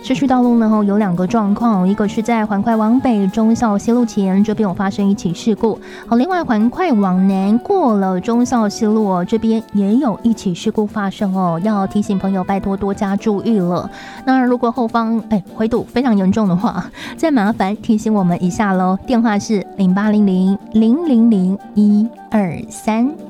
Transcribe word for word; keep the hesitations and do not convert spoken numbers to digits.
市区道路呢有两个状况，一个是在环快往北忠孝西路前这边有发生一起事故，好，另外环快往南过了忠孝西路哦，这边也有一起事故发生哦，要提醒朋友拜托多加注意了。那如果后方哎回堵非常严重的话，再麻烦提醒我们一下喽，电话是零八零零零零零一二三。